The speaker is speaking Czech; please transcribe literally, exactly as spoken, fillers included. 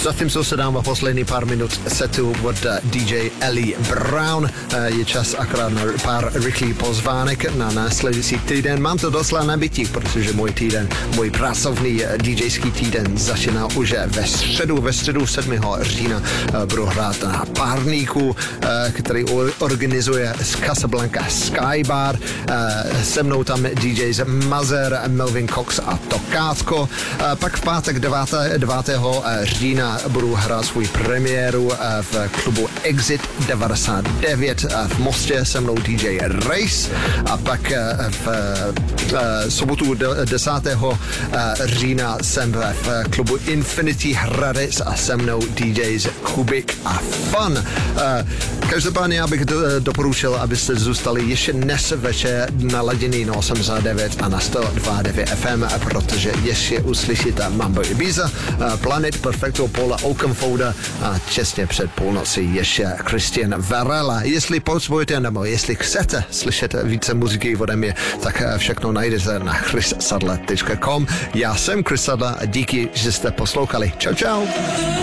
Zatímco se dám poslední pár minut setu od D J Ellie Brown. Je čas akorát na pár rychlých pozvánek na následující týden. Mám to doslova nabití, protože můj týden, můj pracovní DJský týden začíná už ve středu. Ve středu sedmého října budu hrát na Párníku, který organizuje z Casablanca Skybar. Se mnou tam D Js Mazer, Melvin Cox a Tokátko. Pak v pátek devátého října budu hrát svůj premiéru v klubu Exit devadesát devět v Mostě, se mnou D J Race, a pak v sobotu desátého října jsem v klubu Infinity Hradec a se mnou D Js Kubik a Fun. Každopádně já bych doporučil, abyste zůstali ještě dnes večer naladěný na osmdesát devět a na sto dva devět F M, protože ještě uslyšíte Mambo Ibiza, Planet Perfecto, Paula Oakenfolda a čestně před půlnocí ještě Christian Varela. Jestli potřebujete nebo jestli chcete slyšet více muziky ode mě, tak všechno najdete na chris sadler tečka com. Já jsem Chris Sadler a díky, že jste poslouchali. Čau, čau.